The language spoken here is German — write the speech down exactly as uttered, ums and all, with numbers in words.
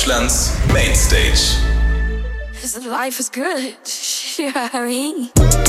Deutschlands Mainstage. Life is good. You know what I mean?